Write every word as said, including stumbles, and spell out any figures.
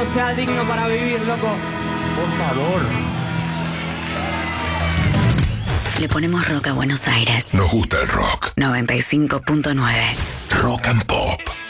pueblo sea digno para vivir, loco. Por favor. Le ponemos rock a Buenos Aires. Nos gusta el rock. noventa y cinco punto nueve. Rock and Pop.